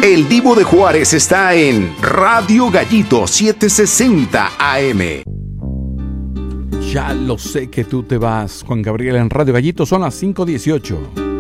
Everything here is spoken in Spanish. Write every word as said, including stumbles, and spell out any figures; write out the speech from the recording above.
El Divo de Juárez está en Radio Gallito setecientos sesenta A M. Ya lo sé que tú te vas, Juan Gabriel, en Radio Gallito. Son las cinco dieciocho.